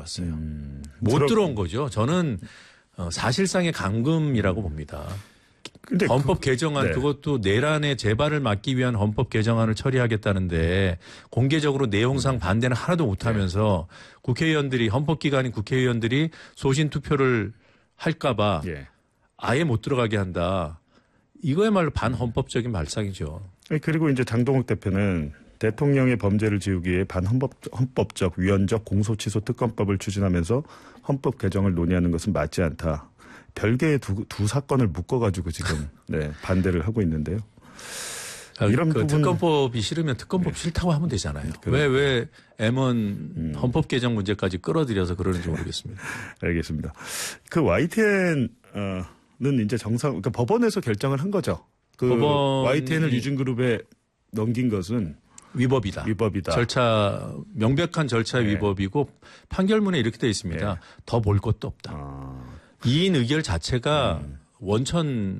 들어왔어요. 못 들어온 거죠. 저는 사실상의 감금이라고 봅니다. 근데 헌법 개정안 네. 그것도 내란의 재발을 막기 위한 헌법 개정안을 처리하겠다는데 공개적으로 내용상 반대는 하나도 못하면서 국회의원들이 헌법기관인 국회의원들이 소신 투표를 할까봐 예. 아예 못 들어가게 한다. 이거야말로 반헌법적인 말상이죠. 그리고 이제 장동욱 대표는 대통령의 범죄를 지우기 위해 반헌법적 위헌적 공소취소 특검법을 추진하면서 헌법 개정을 논의하는 것은 맞지 않다. 별개의 두 사건을 묶어가지고 지금 네, 반대를 하고 있는데요. 이런 부분 특검법이 싫으면 특검법 싫다고 하면 되잖아요. 왜 M1 헌법 개정 문제까지 끌어들여서 그러는지 모르겠습니다. 알겠습니다. 그 YTN은 이제 그러니까 법원에서 결정을 한 거죠. 그 YTN을 유진그룹에 넘긴 것은 위법이다. 명백한 절차 네. 위법이고 판결문에 이렇게 되어 있습니다. 네. 더 볼 것도 없다. 이인 의결 자체가 원천